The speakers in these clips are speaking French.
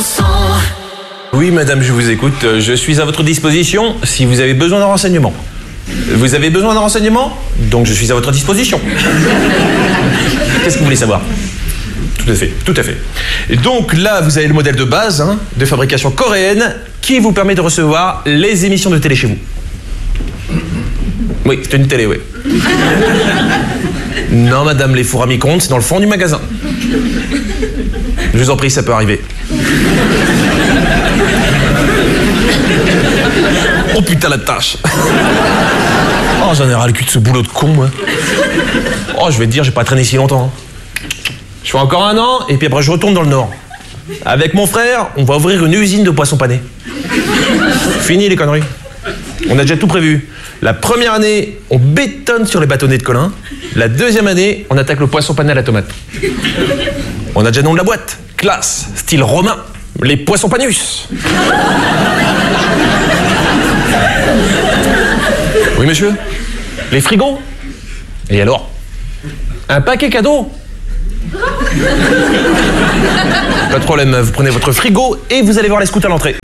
Chanson. Oui, madame, je vous écoute. Je suis à votre disposition si vous avez besoin de renseignements. Vous avez besoin de renseignements? Donc je suis à votre disposition. Qu'est-ce que vous voulez savoir? Tout à fait, tout à fait. Et donc là, vous avez le modèle de base, de fabrication coréenne, qui vous permet de recevoir les émissions de télé chez vous. Oui, c'est une télé, oui. Non, madame, les fours à micro-ondes, c'est dans le fond du magasin. Je vous en prie, ça peut arriver. Oh putain, la tâche. Oh, j'en ai ras le cul de ce boulot de con, moi. Oh, je vais te dire, j'ai pas traîné si longtemps. Je fais encore 1 an, et puis après je retourne dans le Nord. Avec mon frère, on va ouvrir une usine de poissons panés. Fini les conneries. On a déjà tout prévu. La première année, on bétonne sur les bâtonnets de Colin. La deuxième année, on attaque le poisson pané à la tomate. On a déjà le nom de la boîte. Classe, style romain. Les poissons panus. Oui, monsieur? Les frigos? Et alors? Un paquet cadeau? Pas de problème, vous prenez votre frigo et vous allez voir les scouts à l'entrée.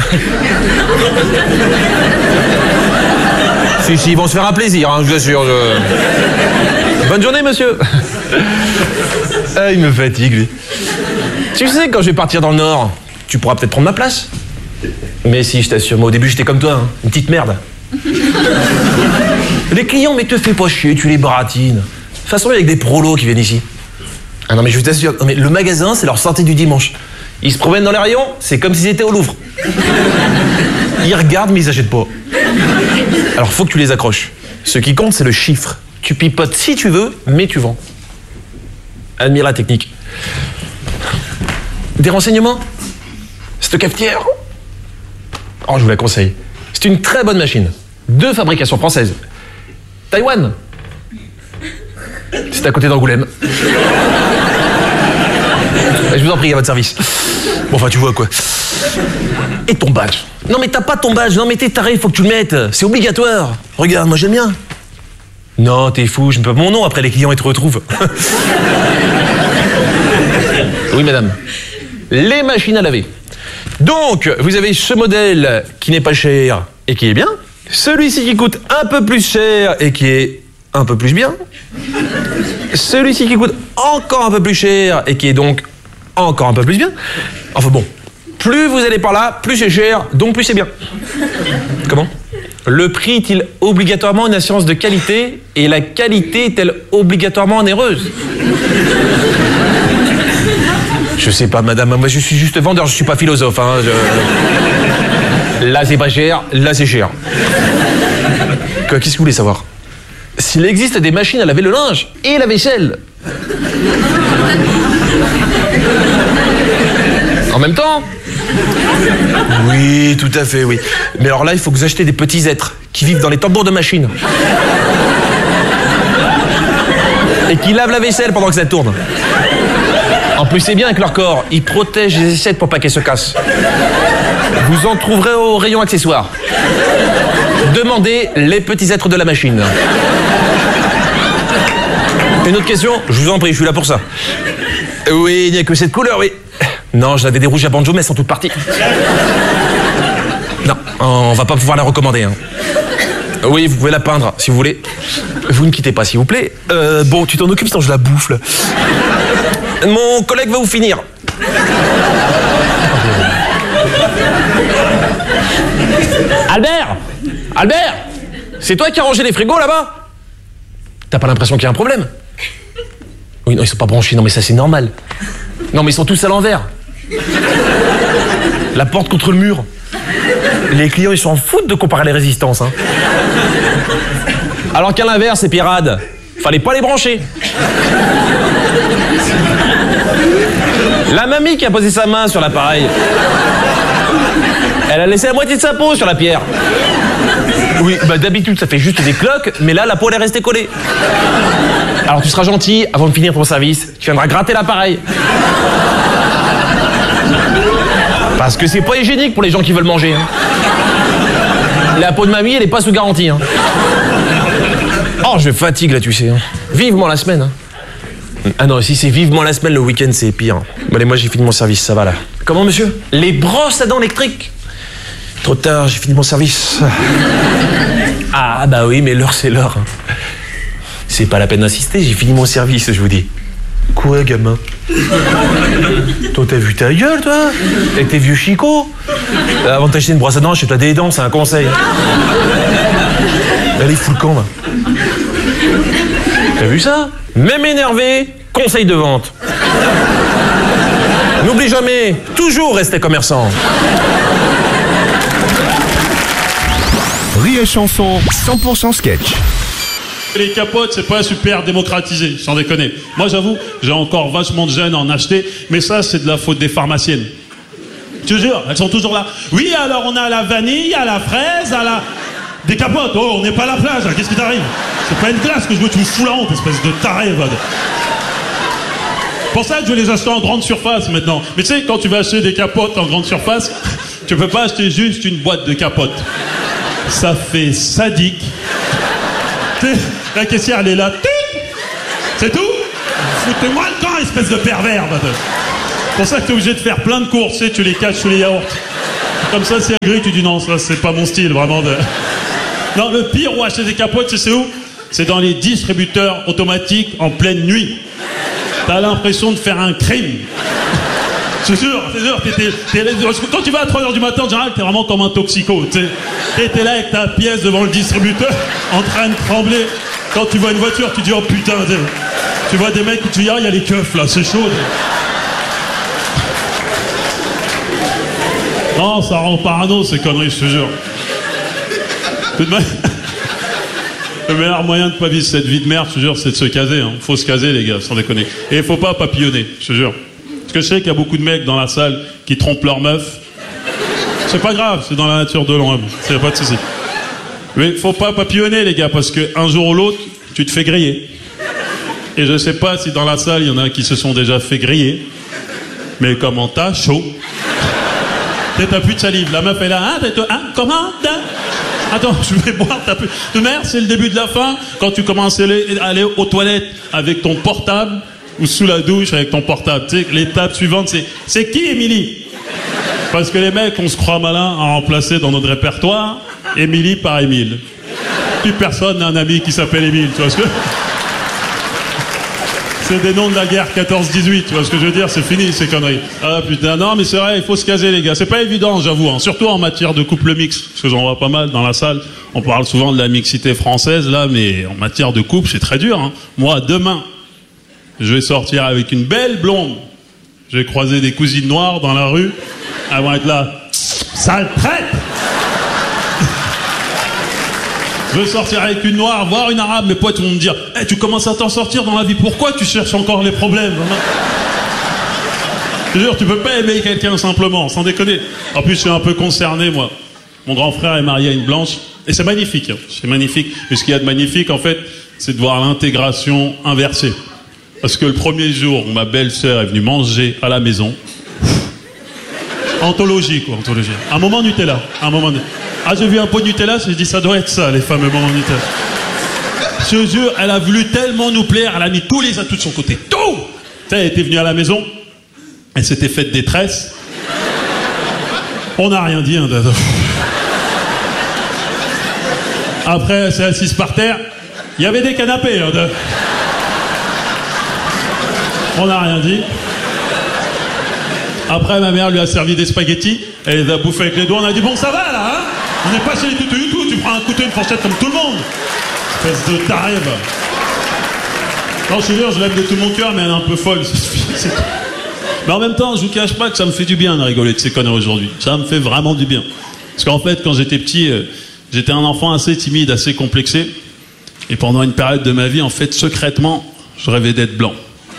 Si, ils vont se faire un plaisir, je vous assure. Bonne journée, monsieur. Ah, il me fatigue, lui. Tu sais, quand je vais partir dans le Nord, tu pourras peut-être prendre ma place. Mais si, je t'assure, moi au début j'étais comme toi, une petite merde. Les clients, mais te fais pas chier, tu les baratines. De toute façon, il y a que des prolos qui viennent ici. Ah non, mais je t'assure, mais le magasin, c'est leur sortie du dimanche. Ils se promènent dans les rayons, c'est comme s'ils étaient au Louvre. Ils regardent, mais ils achètent pas. Alors, faut que tu les accroches. Ce qui compte, c'est le chiffre. Tu pipotes si tu veux, mais tu vends. Admire la technique. Des renseignements? Cette cafetière? Oh, je vous la conseille. C'est une très bonne machine. De fabrication française. Taïwan. C'est à côté d'Angoulême. Je vous en prie, à votre service. Bon, enfin, tu vois quoi. Et ton badge? Non, mais t'as pas ton badge. Non, mais t'es taré, faut que tu le mettes. C'est obligatoire. Regarde, moi j'aime bien. Non, t'es fou, je ne peux pas mon nom, après les clients ils te retrouvent. Oui, madame. Les machines à laver. Donc, vous avez ce modèle qui n'est pas cher et qui est bien. Celui-ci qui coûte un peu plus cher et qui est un peu plus bien. Celui-ci qui coûte encore un peu plus cher et qui est donc encore un peu plus bien. Enfin bon, plus vous allez par là, plus c'est cher, donc plus c'est bien. Comment? Le prix est-il obligatoirement une assurance de qualité et la qualité est-elle obligatoirement onéreuse? Je sais pas, madame, moi je suis juste vendeur, je suis pas philosophe. Là c'est pas cher, là c'est cher. Qu'est-ce que vous voulez savoir? S'il existe des machines à laver le linge et la vaisselle. En même temps? Oui, tout à fait, oui. Mais alors là, il faut que vous achetez des petits êtres qui vivent dans les tambours de machine. Et qui lavent la vaisselle pendant que ça tourne. En plus, c'est bien avec leur corps. Ils protègent les assiettes pour pas qu'elles se cassent. Vous en trouverez au rayon accessoires. Demandez les petits êtres de la machine. Une autre question? Je vous en prie, je suis là pour ça. Oui, il n'y a que cette couleur, oui. Non, j'en avais des rouges à banjo, mais elles sont toutes parties. Non, on va pas pouvoir la recommander. Oui, vous pouvez la peindre, si vous voulez. Vous ne quittez pas, s'il vous plaît. Bon, tu t'en occupes, sinon je la bouffe, là. Mon collègue va vous finir. Albert! Albert! C'est toi qui as rangé les frigos, là-bas? T'as pas l'impression qu'il y a un problème? Oui, non, ils sont pas branchés. Non, mais ça, c'est normal. Non, mais ils sont tous à l'envers. La porte contre le mur. Les clients, ils s'en foutent de comparer les résistances. Alors qu'à l'inverse, c'est pirade. Fallait pas les brancher. La mamie qui a posé sa main sur l'appareil, elle a laissé la moitié de sa peau sur la pierre. Oui, bah d'habitude ça fait juste des cloques, mais là la peau elle est restée collée. Alors tu seras gentil, avant de finir ton service, tu viendras gratter l'appareil. Parce que c'est pas hygiénique pour les gens qui veulent manger. La peau de mamie elle est pas sous garantie. Oh, je fatigue là, tu sais. Vivement la semaine. Ah non, si c'est vivement la semaine, le week-end c'est pire. Bon, allez, moi j'ai fini mon service, ça va là. Comment, monsieur? Les brosses à dents électriques. Trop tard, j'ai fini mon service. Ah, bah oui, mais l'heure, c'est l'heure. C'est pas la peine d'insister, j'ai fini mon service, je vous dis. Quoi, gamin? Toi, t'as vu ta gueule, toi? Avec tes vieux chicots? Avant de t'acheter une brosse à dents, achète-toi des dents, c'est un conseil. Allez, fous le camp, là. T'as vu ça? Même énervé, conseil de vente. N'oublie jamais, toujours rester commerçant. Rire et chanson, 100% sketch. Les capotes, c'est pas super démocratisé, sans déconner. Moi, j'avoue, j'ai encore vachement de jeunes à en acheter, mais ça, c'est de la faute des pharmaciennes. Je te jure, elles sont toujours là. Oui, alors on a la vanille, à la fraise, à la... Des capotes, oh, on n'est pas à la plage, hein. Qu'est-ce qui t'arrive? C'est pas une glace que je veux, tu me fous la honte, espèce de taré, va. Pour ça, je vais les acheter en grande surface maintenant. Mais tu sais, quand tu vas acheter des capotes en grande surface, tu peux pas acheter juste une boîte de capotes. Ça fait sadique. La caissière, elle est là. C'est tout? Foutez-moi le camp, espèce de pervers. C'est pour ça que t'es obligé de faire plein de courses, tu sais, tu les caches sous les yaourts. Comme ça, c'est agréable, tu dis non, ça, c'est pas mon style, vraiment. Non, le pire où acheter des capotes, c'est où? C'est dans les distributeurs automatiques en pleine nuit. T'as l'impression de faire un crime. C'est sûr. Quand tu vas à 3h du matin, en général, t'es vraiment comme un toxico, tu sais. T'es là avec ta pièce devant le distributeur, en train de trembler. Quand tu vois une voiture, tu dis, oh putain, tu vois des mecs où tu dis, ah, il y a les keufs, là, c'est chaud. Non, ça rend parano, ces conneries, je te jure. Tout de même, le meilleur moyen de pas vivre cette vie de merde, je te jure, c'est de se caser. Hein. Faut se caser, les gars, sans déconner. Et il faut pas papillonner, je te jure. Parce que je sais qu'il y a beaucoup de mecs dans la salle qui trompent leur meuf. C'est pas grave, c'est dans la nature de l'homme. C'est pas de souci. Mais faut pas papillonner, les gars, parce qu'un jour ou l'autre, tu te fais griller. Et je sais pas si dans la salle, il y en a qui se sont déjà fait griller. Mais comment t'as chaud? T'as plus de salive. La meuf est là, comment? Attends, je vais boire, t'as plus de merde, c'est le début de la fin. Quand tu commences à aller aux toilettes avec ton portable, ou sous la douche avec ton portable. Tu sais, l'étape suivante, c'est qui, Émilie? Parce que les mecs, on se croit malin à remplacer dans notre répertoire Émilie par Émile. Plus personne n'a un ami qui s'appelle Émile, tu vois ce que... C'est des noms de la guerre 14-18, tu vois ce que je veux dire? C'est fini, ces conneries. Ah putain, non mais c'est vrai, il faut se caser, les gars. C'est pas évident, j'avoue, hein. Surtout en matière de couple mixte, parce que j'en vois pas mal dans la salle. On parle souvent de la mixité française, là, mais en matière de couple, c'est très dur, hein. Moi, demain, je vais sortir avec une belle blonde. Je vais croiser des cousines noires dans la rue. Elles vont être là. Sale traite! Je veux sortir avec une noire, voir une arabe. Mes potes vont me dire, hey, tu commences à t'en sortir dans la vie. Pourquoi tu cherches encore les problèmes? Je te jure, tu peux pas aimer quelqu'un simplement, sans déconner. En plus, je suis un peu concerné, moi. Mon grand frère est marié à une blanche. Et c'est magnifique. Hein. C'est magnifique. Mais ce qu'il y a de magnifique, en fait, c'est de voir l'intégration inversée. Parce que le premier jour où ma belle-sœur est venue manger à la maison, anthologie, quoi, anthologie. Un moment Nutella, un moment... Ah, j'ai vu un pot de Nutella, j'ai dit, ça doit être ça, les fameux moments Nutella. Je te jure, elle a voulu tellement nous plaire, elle a mis tous les atouts de son côté. Tout! Tu sais, elle était venue à la maison, elle s'était faite des tresses. On n'a rien dit, hein. Après, elle s'est assise par terre. Il y avait des canapés, hein. On n'a rien dit. Après, ma mère lui a servi des spaghettis. Elle les a bouffés avec les doigts. On a dit, bon, ça va, là, hein? On n'est pas chez les toutous du tout. Tu prends un couteau, une fourchette comme tout le monde. Espèce de taré, va. Non, je te jure, je l'aime de tout mon cœur, mais elle est un peu folle. Mais en même temps, je vous cache pas que ça me fait du bien de rigoler de ces conneries aujourd'hui. Ça me fait vraiment du bien. Parce qu'en fait, quand j'étais petit, j'étais un enfant assez timide, assez complexé. Et pendant une période de ma vie, en fait, secrètement, je rêvais d'être blanc.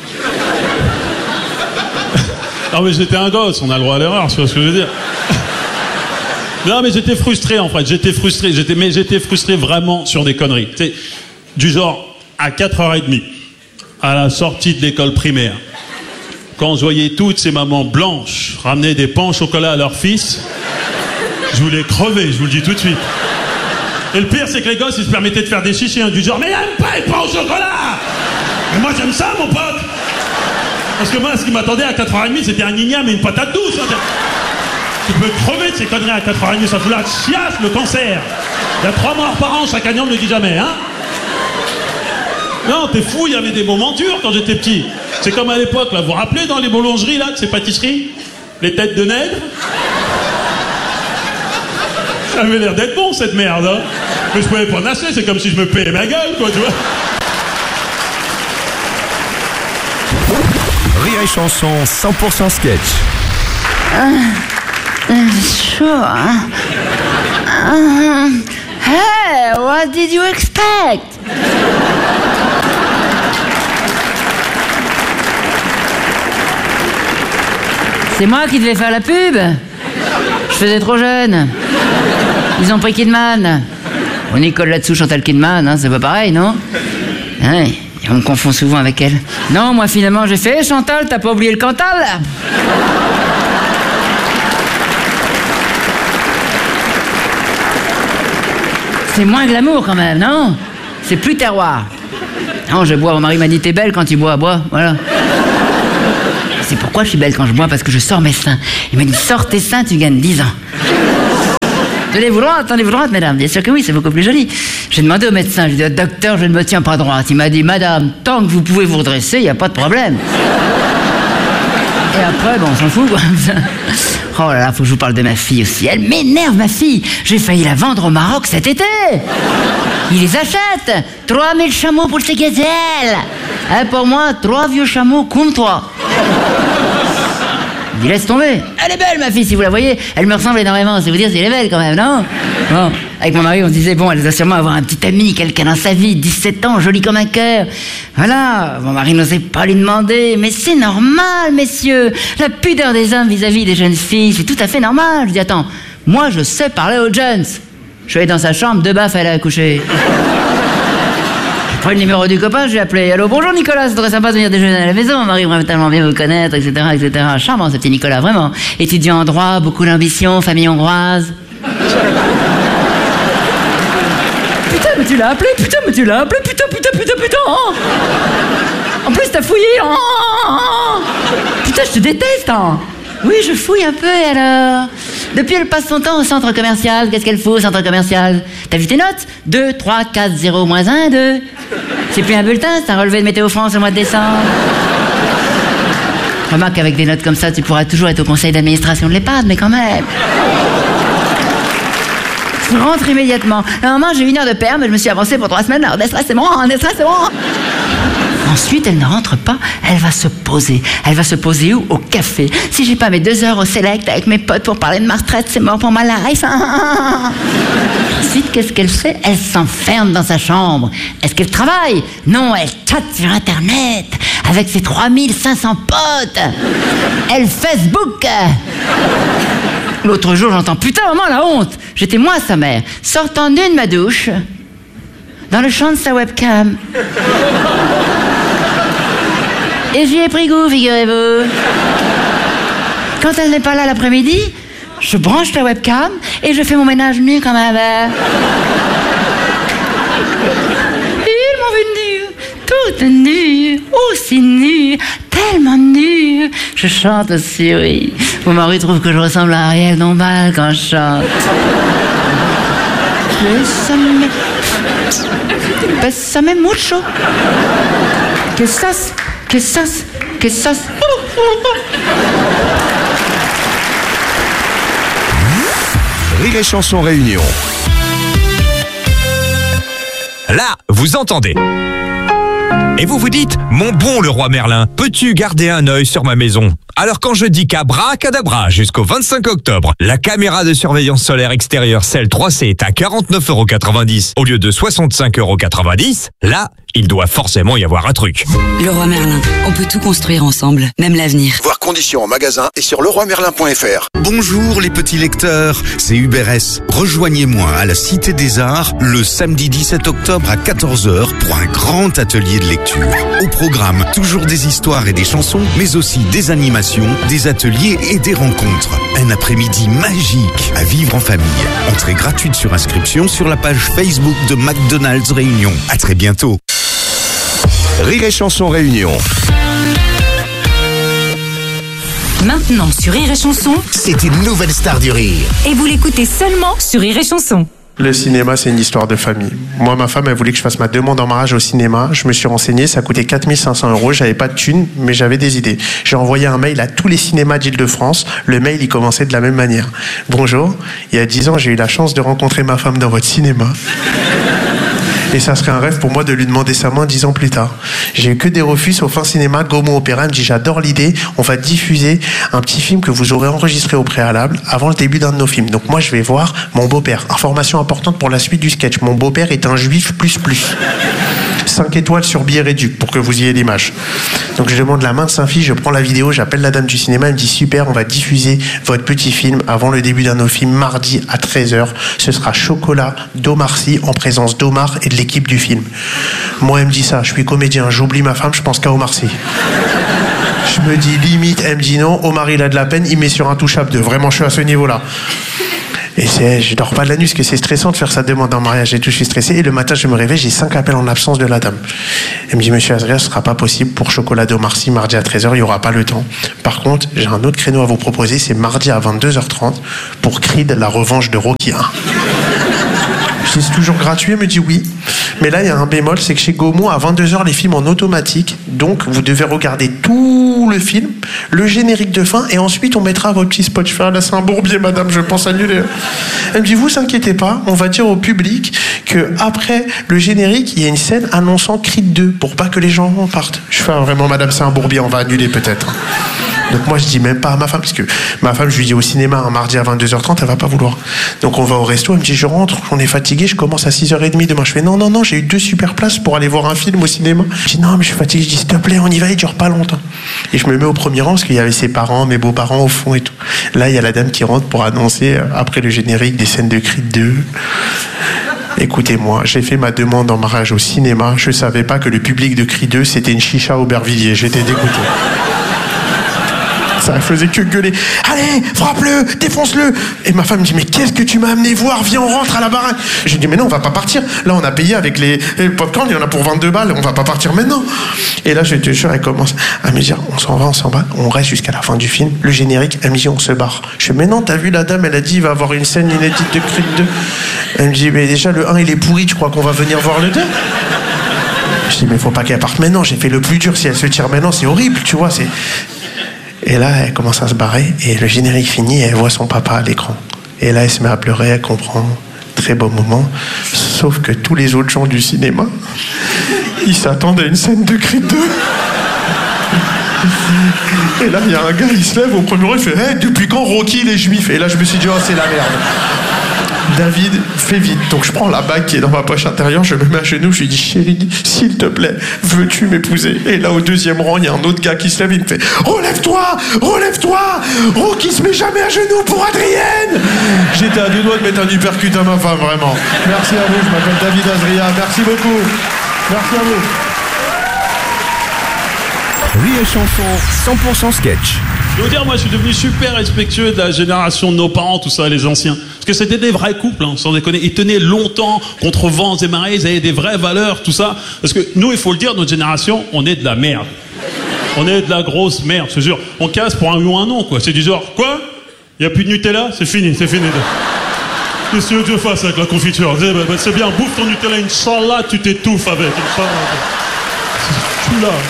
Non mais j'étais un gosse, on a le droit à l'erreur, tu vois ce que je veux dire. Non mais j'étais frustré en fait, j'étais frustré vraiment sur des conneries. Tu sais, du genre, à 4h30, à la sortie de l'école primaire, quand je voyais toutes ces mamans blanches ramener des pains au chocolat à leur fils, je voulais crever, je vous le dis tout de suite. Et le pire c'est que les gosses ils se permettaient de faire des chichis, hein, du genre, mais il aime pas les pains au chocolat. Mais moi j'aime ça mon pote. Parce que moi, ce qui m'attendait à 4h30, c'était un igname et une patate douce. Hein. Tu peux crever de ces conneries à 4h30, ça fout la chiasse, le cancer. Il y a 3 morts par an, chaque année on ne le dit jamais, hein. Non, t'es fou, il y avait des moments durs quand j'étais petit. C'est comme à l'époque, là, vous vous rappelez dans les boulangeries, là, de ces pâtisseries? Les têtes de nègre? Ça avait l'air d'être bon, cette merde, hein. Mais je pouvais pas nasser, c'est comme si je me payais ma gueule, quoi, tu vois. Rire et chanson 100% sketch. Chaud, hein? Hey, what did you expect? C'est moi qui devais faire la pub. Je faisais trop jeune. Ils ont pris Kidman. On y colle là-dessous Chantal Kidman, hein, c'est pas pareil, non? Ouais, on me confond souvent avec elle. Non, moi finalement j'ai fait Chantal, t'as pas oublié le Cantal? C'est moins glamour quand même, non? C'est plus terroir. Non, je bois, mon mari m'a dit t'es belle quand tu bois, voilà. C'est pourquoi je suis belle quand je bois, parce que je sors mes seins. Il m'a dit sors tes seins, tu gagnes 10 ans. Tenez-vous droite, mesdames. Bien sûr que oui, c'est beaucoup plus joli. J'ai demandé au médecin, je lui ai dit docteur, je ne me tiens pas droite. Il m'a dit madame, tant que vous pouvez vous redresser, il n'y a pas de problème. Et après, bon, on s'en fout, quoi. Oh là là, faut que je vous parle de ma fille aussi. Elle m'énerve, ma fille. J'ai failli la vendre au Maroc cet été. Ils les achètent. 3000 chameaux pour ces gazelles. Et pour moi, 3 vieux chameaux comme toi. Il dit, laisse tomber. Elle est belle, ma fille, si vous la voyez. Elle me ressemble énormément. C'est vous dire si elle est belle, quand même, non? Bon, avec mon mari, on se disait, bon, elle doit sûrement avoir un petit ami, quelqu'un dans sa vie, 17 ans, joli comme un cœur. Voilà, mon mari n'osait pas lui demander. Mais c'est normal, messieurs. La pudeur des hommes vis-à-vis des jeunes filles, c'est tout à fait normal. Je dis, attends, moi, je sais parler aux jeunes. Je suis allé dans sa chambre, 2 baffes, elle a accouché. J'ai pris le numéro du copain, je lui ai appelé. Allô, bonjour Nicolas, c'est très sympa de venir déjeuner à la maison. Mon mari aimerait tellement bien vous connaître, etc., etc. Charmant, ce petit Nicolas, vraiment. Étudiant en droit, beaucoup d'ambition, famille hongroise. Putain, mais tu l'as appelé, putain. En plus, t'as fouillé. Putain, je te déteste, hein. Oui, je fouille un peu, et alors? Depuis, elle passe son temps au centre commercial. Qu'est-ce qu'elle fout au centre commercial? T'as vu tes notes? 2, 3, 4, 0, moins 1, 2. C'est plus un bulletin, c'est un relevé de Météo France au mois de décembre. Remarque qu'avec des notes comme ça, tu pourras toujours être au conseil d'administration de l'EHPAD, mais quand même. Je rentre immédiatement. Normalement, j'ai 1 heure de perme, mais je me suis avancée pour 3 semaines. Alors, c'est bon. Ensuite, elle ne rentre pas, elle va se poser. Elle va se poser où? Au café. Si j'ai pas mes 2 heures au Select avec mes potes pour parler de ma retraite, c'est mort pour ma life. Ensuite, qu'est-ce qu'elle fait? Elle s'enferme dans sa chambre. Est-ce qu'elle travaille? Non, elle chatte sur Internet avec ses 3500 potes. Elle Facebook. L'autre jour, j'entends, putain, maman, la honte. J'étais moi, sa mère, sortant nue de ma douche, dans le champ de sa webcam. Et j'y ai pris goût, figurez-vous. Quand elle n'est pas là l'après-midi, je branche la webcam et je fais mon ménage nu comme un verre. Ils m'ont vu nue, toute nue, aussi nue, tellement nue. Je chante aussi, oui. Mon mari trouve que je ressemble à Ariel Dombal quand je chante. Bésame mucho. Quizás. Rire et chanson réunion. Là, vous entendez. Et vous vous dites, mon bon le roi Merlin, peux-tu garder un œil sur ma maison? Alors quand je dis qu'abracadabra jusqu'au 25 octobre, la caméra de surveillance solaire extérieure Cell 3C est à 49,90 € au lieu de 65,90 €, là, il doit forcément y avoir un truc. Le roi Merlin, on peut tout construire ensemble, même l'avenir. Voir conditions en magasin et sur leroymerlin.fr. Bonjour les petits lecteurs, c'est Hubert S. Rejoignez-moi à la Cité des Arts le samedi 17 octobre à 14 h pour un grand atelier de lecture. Au programme, toujours des histoires et des chansons, mais aussi des animations, des ateliers et des rencontres. Un après-midi magique à vivre en famille. Entrée gratuite sur inscription sur la page Facebook de McDonald's Réunion. À très bientôt. Rire et chanson réunion. Maintenant sur Rire et Chanson. C'est une nouvelle star du rire. Et vous l'écoutez seulement sur Rire et Chanson. Le cinéma, c'est une histoire de famille. Moi, ma femme, elle voulait que je fasse ma demande en mariage au cinéma. Je me suis renseigné, ça coûtait 4 500 €. J'avais pas de thunes, mais j'avais des idées. J'ai envoyé un mail à tous les cinémas d'Île-de-France. Le mail, il commençait de la même manière. Bonjour, il y a 10 ans, j'ai eu la chance de rencontrer ma femme dans votre cinéma. Et ça serait un rêve pour moi de lui demander sa main 10 ans plus tard. J'ai eu que des refus, sauf un cinéma, Gaumont Opéra. Elle me dit, j'adore l'idée, on va diffuser un petit film que vous aurez enregistré au préalable avant le début d'un de nos films. Donc moi, je vais voir mon beau-père. Information importante pour la suite du sketch. Mon beau-père est un juif plus. 5 étoiles sur billet réduit pour que vous ayez l'image. Donc je demande la main de Saint-Fils, je prends la vidéo, j'appelle la dame du cinéma, elle me dit super, on va diffuser votre petit film avant le début d'un de nos films, mardi à 13h. Ce sera Chocolat d'Omar Sy en présence d'Omar et de l'équipe du film. Moi, elle me dit ça, je suis comédien, j'oublie ma femme, je pense qu'à Omar Sy. Je me dis limite, elle me dit non, Omar il a de la peine, il met sur Intouchable 2. Vraiment, je suis à ce niveau-là. Et je dors pas de la nuit parce que c'est stressant de faire sa demande en mariage et tout, je suis stressé. Et le matin, je me réveille, j'ai 5 appels en absence de la dame. Elle me dit, monsieur Azria, ce sera pas possible pour Chocolat d'Omar Sy, mardi à 13h, il y aura pas le temps. Par contre, j'ai un autre créneau à vous proposer, c'est mardi à 22h30 pour Creed, la revanche de Rocky 1. Je dis, c'est toujours gratuit, elle me dit oui. Mais là, il y a un bémol, c'est que chez Gaumont, à 22h, les films en automatique. Donc, vous devez regarder tout le film, le générique de fin, et ensuite, on mettra votre petit spot. Je fais, là, c'est un bourbier, madame, je pense annuler. Elle me dit, vous inquiétez pas, on va dire au public que après le générique, il y a une scène annonçant Creed 2, pour pas que les gens partent. Je fais, vraiment, madame, c'est un bourbier, on va annuler peut-être. Donc moi je dis même pas à ma femme, parce que ma femme je lui dis au cinéma un mardi à 22h30, elle va pas vouloir. Donc on va au resto, elle me dit je rentre, on est fatigué, je commence à 6h30 demain. Je fais non, j'ai eu 2 super places pour aller voir un film au cinéma. Je dis non mais je suis fatigué, je dis s'il te plaît on y va, il dure pas longtemps. Et je me mets au premier rang parce qu'il y avait ses parents, mes beaux-parents au fond et tout. Là il y a la dame qui rentre pour annoncer après le générique des scènes de Creed 2. Écoutez-moi, j'ai fait ma demande en mariage au cinéma, je savais pas que le public de Creed 2 c'était une chicha Aubervilliers, j'étais dégoûté. Ça faisait que gueuler. Allez, frappe-le, défonce-le. Et ma femme me dit, mais qu'est-ce que tu m'as amené voir? Viens, on rentre à la baraque. J'ai dit, mais non, on va pas partir. Là, on a payé avec les pop-corn, il y en a pour 22 balles, on va pas partir maintenant. Et là, je te jure, elle commence à me dire, on s'en va, on reste jusqu'à la fin du film. Le générique, elle me dit, on se barre. Je dis, mais non, t'as vu la dame, elle a dit, il va avoir une scène inédite de Creed 2. Elle me dit, mais déjà, le 1, il est pourri, tu crois qu'on va venir voir le 2? Je dis, mais faut pas qu'elle parte maintenant, j'ai fait le plus dur. Si elle se tire maintenant, c'est horrible, tu vois, c'est... Et là, elle commence à se barrer, et le générique finit, et elle voit son papa à l'écran. Et là, elle se met à pleurer, elle comprend. Très beau moment. Sauf que tous les autres gens du cinéma, ils s'attendent à une scène de Creed 2. Et là, il y a un gars, il se lève au premier rang, il fait hey, depuis quand Rocky, il est juif? Et là, je me suis dit, oh, c'est la merde. David, fais vite. Donc je prends la bague qui est dans ma poche intérieure, je me mets à genoux, je lui dis chérie, s'il te plaît, veux-tu m'épouser? Et là au deuxième rang, il y a un autre gars qui se lève, il me fait relève-toi, Rocky se met jamais à genoux pour Adrienne. J'étais à 2 doigts de mettre un uppercut à ma femme, vraiment. Merci à vous, je m'appelle David Azria, merci beaucoup. Merci à vous. Rire et Chanson 100% sketch. Je veux dire, moi, je suis devenu super respectueux de la génération de nos parents, tout ça, les anciens. Parce que c'était des vrais couples, hein, sans déconner. Ils tenaient longtemps contre vents et marées, ils avaient des vraies valeurs, tout ça. Parce que nous, il faut le dire, notre génération, on est de la merde. On est de la grosse merde, je te jure. On casse pour un oui ou un non, quoi. C'est du genre, quoi? Il n'y a plus de Nutella? C'est fini. Qu'est-ce que tu veux fasse avec la confiture? C'est bien, bouffe ton Nutella, Inch'Allah, tu t'étouffes avec. Inch'Allah. Là,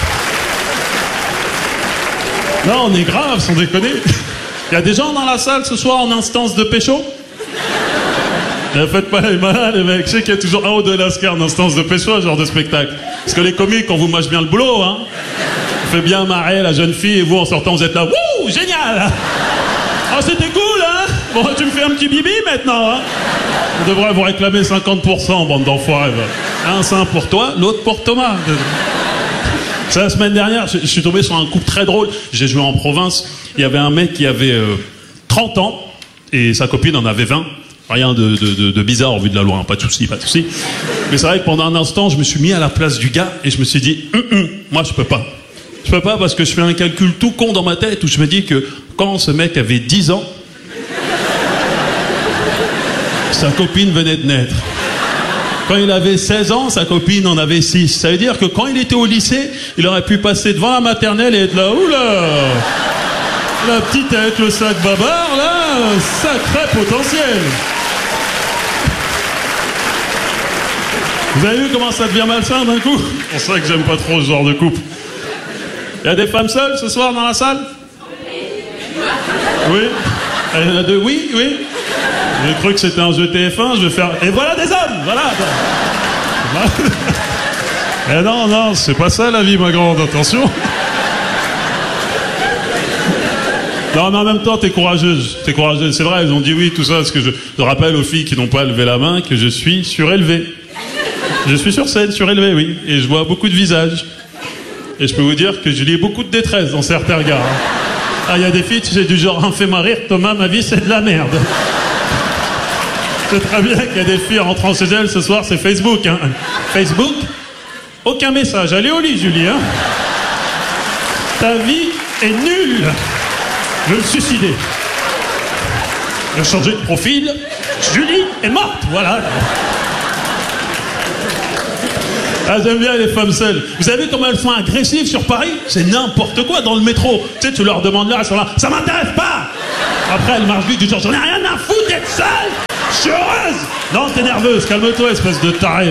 là, on est grave, sans déconner. Il y a des gens dans la salle ce soir en instance de pécho? Ne faites pas les malades, les mecs. Je sais qu'il y a toujours un ou deux lascars en instance de pécho, ce genre de spectacle. Parce que les comiques, on vous mâche bien le boulot, hein. On fait bien marrer la jeune fille et vous, en sortant, vous êtes là. Wouh, génial! Ah, c'était cool, hein? Bon, tu me fais un petit bibi maintenant, hein? On devrait vous réclamer 50%, bande d'enfoirés. Un sein pour toi, l'autre pour Thomas. C'est la semaine dernière, je suis tombé sur un couple très drôle. J'ai joué en province. Il y avait un mec qui avait 30 ans et sa copine en avait 20. Rien de bizarre au vu de la loi, hein. Pas de souci. Mais c'est vrai que pendant un instant, je me suis mis à la place du gars et je me suis dit, moi je peux pas. Je peux pas parce que je fais un calcul tout con dans ma tête où je me dis que quand ce mec avait 10 ans, sa copine venait de naître. Quand il avait 16 ans, sa copine en avait 6. Ça veut dire que quand il était au lycée, il aurait pu passer devant la maternelle et être là, oula! La petite avec le sac babar, là, sacré potentiel. Vous avez vu comment ça devient malsain d'un coup? C'est pour ça que j'aime pas trop ce genre de couple. Il y a des femmes seules ce soir dans la salle? Oui. Il y en a deux? Oui, oui. J'ai cru que c'était un jeu TF1, je vais faire... Et voilà des hommes, voilà. Eh non, non, c'est pas ça la vie, ma grande, attention. Non, mais en même temps, t'es courageuse. T'es courageuse. C'est vrai, ils ont dit oui, tout ça, parce que je rappelle aux filles qui n'ont pas levé la main que je suis surélevé. Je suis sur scène, surélevé, oui. Et je vois beaucoup de visages. Et je peux vous dire que je lis beaucoup de détresse dans certains regards. Ah, il y a des filles, tu sais, du genre, fais-moi rire, Thomas, ma vie, c'est de la merde. C'est très bien qu'il y a des filles rentrant chez elles ce soir, c'est Facebook, hein. Facebook? Aucun message. Allez au lit, Julie, hein. Ta vie est nulle. Je vais me suicider. Je vais changer de profil. Julie est morte, voilà. Ah, j'aime bien les femmes seules. Vous savez comment elles sont agressives sur Paris? C'est n'importe quoi dans le métro. Tu sais, tu leur demandes là, elles sont là. Ça m'intéresse pas. Après, elles marchent vite du genre, j'en ai rien à foutre d'être seule. Je suis heureuse. Non, t'es nerveuse. Calme-toi, espèce de taré.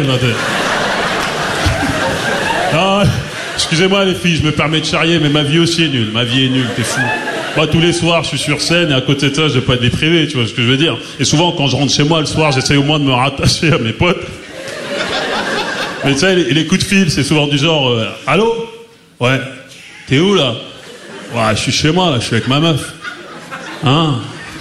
Ah, excusez-moi les filles, je me permets de charrier, mais ma vie aussi est nulle. Ma vie est nulle, t'es fou. Moi, tous les soirs, je suis sur scène et à côté de ça, j'ai pas de vie privée, tu vois ce que je veux dire. Et souvent, quand je rentre chez moi le soir, j'essaye au moins de me rattacher à mes potes. Mais tu sais, les coups de fil, c'est souvent du genre allô? Ouais. T'es où là? Ouais, je suis chez moi, là, je suis avec ma meuf. Hein?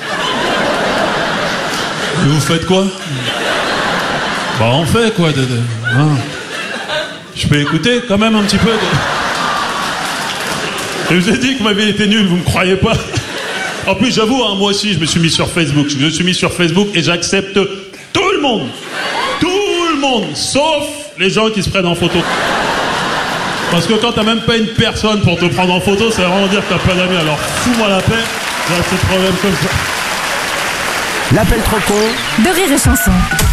Et vous faites quoi? Bah, on fait quoi hein? Je peux écouter quand même un petit peu Et je vous ai dit que ma vie était nulle, vous me croyez pas? En plus, j'avoue, hein, moi aussi, je me suis mis sur Facebook. Je me suis mis sur Facebook et j'accepte tout le monde. Tout le monde, sauf les gens qui se prennent en photo. Parce que quand t'as même pas une personne pour te prendre en photo, ça veut vraiment dire que t'as pas d'amis. Alors fous-moi la paix, j'ai assez de problèmes comme ça. L'appel trop con de Rire et Chanson.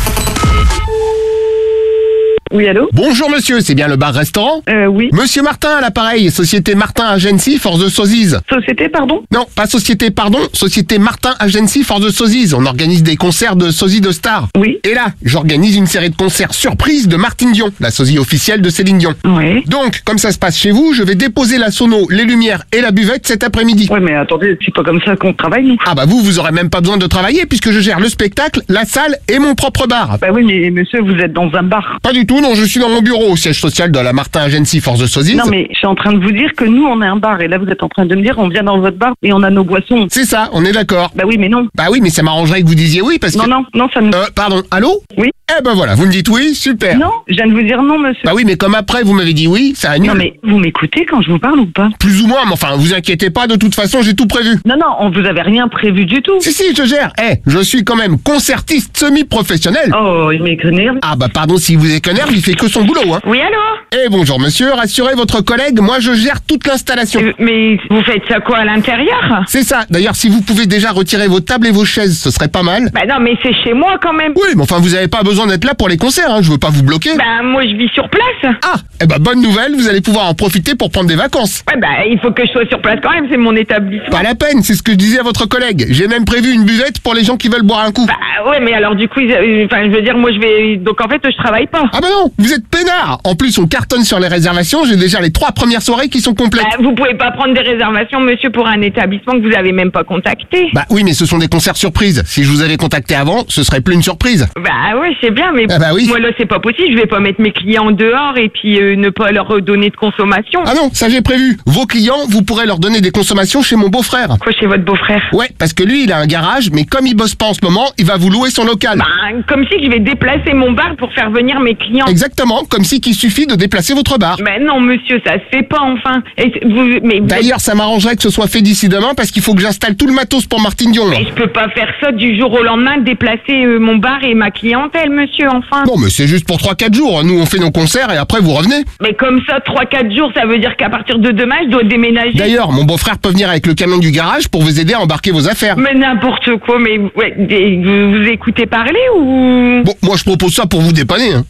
Oui, allô? Bonjour monsieur, c'est bien le bar-restaurant? Oui. Monsieur Martin à l'appareil, Société Martin Agency, Force de Sozies. Société, pardon? Non, pas Société, pardon, Société Martin Agency, Force de Sozies. On organise des concerts de sosie de stars. Oui. Et là, j'organise une série de concerts surprises de Martine Dion, la sosie officielle de Céline Dion. Oui. Donc, comme ça se passe chez vous, je vais déposer la sono, les lumières et la buvette cet après-midi. Ouais, mais attendez, c'est pas comme ça qu'on travaille, nous. Ah bah vous aurez même pas besoin de travailler puisque je gère le spectacle, la salle et mon propre bar. Bah oui, mais monsieur, vous êtes dans un bar. Pas du tout, non, je suis dans mon bureau au siège social de la Martin Agency Force de Sozies. Non, mais je suis en train de vous dire que nous, on est un bar. Et là, vous êtes en train de me dire, on vient dans votre bar et on a nos boissons. C'est ça, on est d'accord. Bah oui, mais non. Bah oui, mais ça m'arrangerait que vous disiez oui parce que... Non, ça ne... pardon, allô? Oui. Eh ben voilà, vous me dites oui, super. Non, je viens de vous dire non, monsieur. Bah oui, mais comme après vous m'avez dit oui, ça annule. Non, mais vous m'écoutez quand je vous parle ou pas? Plus ou moins, mais enfin, vous inquiétez pas, de toute façon, j'ai tout prévu. Non, on vous avait rien prévu du tout. Si, je gère. Je suis quand même concertiste semi-professionnel. Oh, il m'énerve. Ah bah pardon, si vous énerve, il fait que son boulot, hein. Oui, allô? Eh bonjour monsieur, rassurez votre collègue, moi je gère toute l'installation. Mais vous faites ça quoi, à l'intérieur? C'est ça, d'ailleurs si vous pouvez déjà retirer vos tables et vos chaises, ce serait pas mal. Bah non, mais c'est chez moi quand même. Oui, mais enfin vous avez pas besoin d'être là pour les concerts, hein, je veux pas vous bloquer. Bah moi je vis sur place. Ah, eh ben bonne nouvelle, vous allez pouvoir en profiter pour prendre des vacances. Ouais, bah il faut que je sois sur place quand même, c'est mon établissement. Pas la peine, c'est ce que je disais à votre collègue. J'ai même prévu une buvette pour les gens qui veulent boire un coup. Bah ouais, mais alors du coup, enfin je veux dire, moi je vais... Donc en fait, je travaille pas. Ah bah non, vous êtes peinard. En plus, on cartonne sur les réservations, j'ai déjà les 3 premières soirées qui sont complètes. Bah, vous pouvez pas prendre des réservations, monsieur, pour un établissement que vous avez même pas contacté. Bah oui, mais ce sont des concerts surprises. Si je vous avais contacté avant, ce serait plus une surprise. Bah ouais, c'est bien, mais ah bah oui. Moi là, c'est pas possible, je vais pas mettre mes clients dehors et puis ne pas leur donner de consommation. Ah non, ça j'ai prévu. Vos clients, vous pourrez leur donner des consommations chez mon beau-frère. Quoi, chez votre beau-frère? Ouais, parce que lui, il a un garage, mais comme il bosse pas en ce moment, il va vous louer son local. Bah, comme si je vais déplacer mon bar pour faire venir mes clients. Exactement, comme si qu'il suffit de déplacer votre bar. Mais non, monsieur, ça se fait pas, enfin. D'ailleurs, ça m'arrangerait que ce soit fait d'ici demain, parce qu'il faut que j'installe tout le matos pour Martine Dion. Mais je peux pas faire ça du jour au lendemain, déplacer mon bar et ma clientèle, monsieur, enfin. Non, mais c'est juste pour 3-4 jours. Nous, on fait nos concerts et après, vous revenez. Mais comme ça, 3-4 jours, ça veut dire qu'à partir de demain, je dois déménager. D'ailleurs, mon beau-frère peut venir avec le camion du garage pour vous aider à embarquer vos affaires. Mais n'importe quoi, mais ouais, vous écoutez parler ou... Bon, moi, je propose ça pour vous dépanner. Hein. Bon, allez,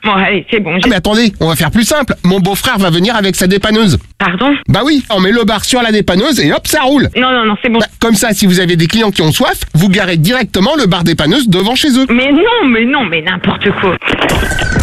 oui, c'est bon. Ah mais attendez, on va faire plus simple. Mon beau-frère va venir avec sa dépanneuse. Pardon? Bah oui, on met le bar sur la dépanneuse et hop, ça roule. Non, c'est bon. Bah, comme ça, si vous avez des clients qui ont soif, vous garez directement le bar dépanneuse devant chez eux. Mais non, mais n'importe quoi.